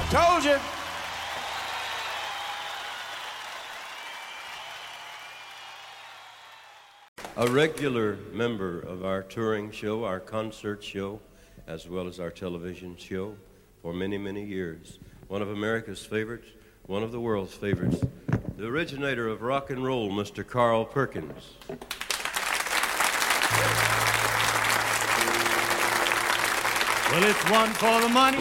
Told you. A regular member of our touring show, our concert show, as well as our television show for many, many years. One of America's favorites, one of the world's favorites. The originator of rock and roll, Mr. Carl Perkins. Well, it's one for the money.